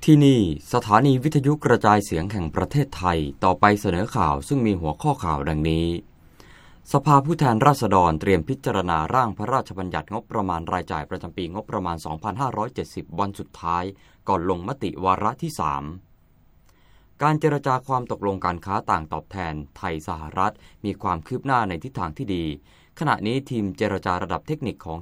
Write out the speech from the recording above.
ที่นี่สถานีวิทยุกระจายเสียงแห่งประเทศไทยต่อไปเสนอข่าวซึ่งมีหัวข้อข่าวดังนี้สภาผู้แทนราษฎรเตรียมพิจารณาร่างพระราชบัญญัติงบประมาณรายจ่ายประจำปีงบประมาณ 2570 วันสุดท้ายก่อนลงมติวาระที่ 3 การเจรจาความตกลงการค้าต่างตอบแทนไทยสหรัฐมีความคืบหน้าในทิศทางที่ดีขณะนี้ทีมเจรจาระดับเทคนิคของ